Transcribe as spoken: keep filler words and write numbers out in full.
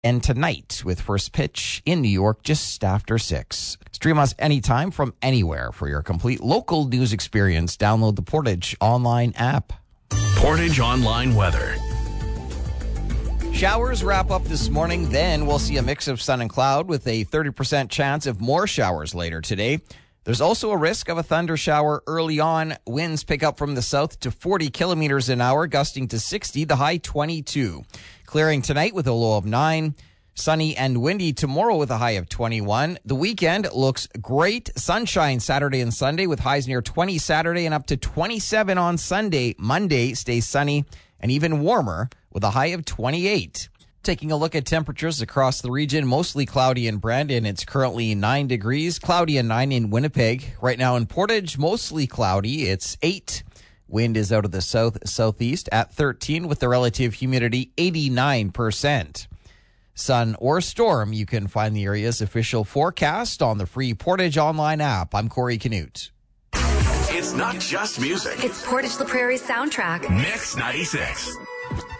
and tonight with first pitch in New York just after six. Stream us anytime from anywhere for your complete local news experience. Download the Portage Online app. Portage Online weather. Showers wrap up this morning, then we'll see a mix of sun and cloud with a thirty percent chance of more showers later today. There's also a risk of a thunder shower early on. Winds pick up from the south to forty kilometers an hour, gusting to sixty, the high twenty-two. Clearing tonight with a low of nine. Sunny and windy tomorrow with a high of twenty-one. The weekend looks great. Sunshine Saturday and Sunday with highs near twenty Saturday and up to twenty-seven on Sunday. Monday stays sunny and even warmer with a high of twenty-eight. Taking a look at temperatures across the region, mostly cloudy in Brandon. It's currently nine degrees, cloudy and nine in Winnipeg. Right now in Portage, mostly cloudy. It's eight. Wind is out of the south southeast at thirteen with the relative humidity eighty-nine percent. Sun or storm, you can find the area's official forecast on the free Portage Online app. I'm Corey Canute. It's not just music. It's Portage La Prairie's soundtrack. Mix ninety-six.